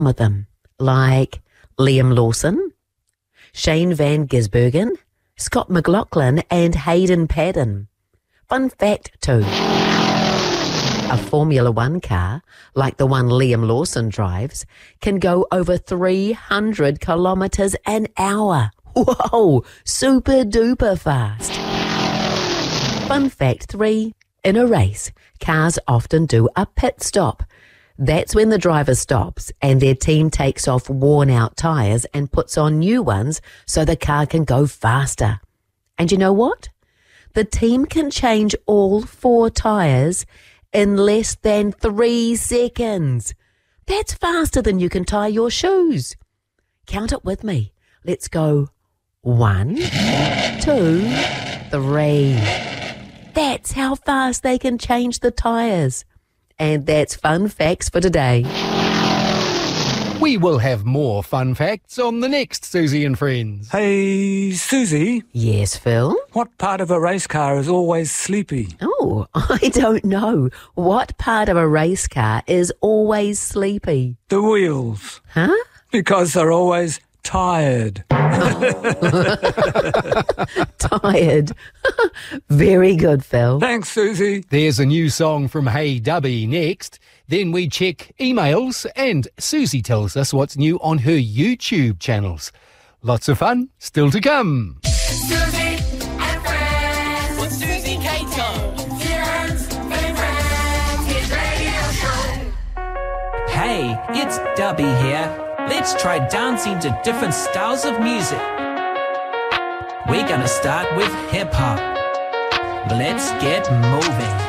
with them, like Liam Lawson, Shane Van Gisbergen, Scott McLaughlin and Hayden Paddon. Fun fact too, a Formula One car, like the one Liam Lawson drives, can go over 300 kilometres an hour. Whoa, super duper fast. Fun fact 3, in a race, cars often do a pit stop. That's when the driver stops and their team takes off worn-out tyres and puts on new ones so the car can go faster. And you know what? The team can change all 4 tyres in less than 3 seconds. That's faster than you can tie your shoes. Count it with me. Let's go 1, 2, 3. That's how fast they can change the tyres. And that's Fun Facts for today. We will have more fun facts on the next Susie and Friends. Hey, Susie, Yes, Phil? what part of a race car is always sleepy? Oh, I don't know. What part of a race car is always sleepy? The wheels, Huh? because they're always tired. Tired. Very good, Phil. Thanks, Susie. There's a new song from Hey Dubby next. Then we check emails and Susie tells us what's new on her YouTube channels. Lots of fun still to come. Susie and Friends with Susie Cato. Zealand's favourite hit radio show. Hey, it's Dubby here. Let's try dancing to different styles of music. We're gonna start with hip hop. Let's get moving.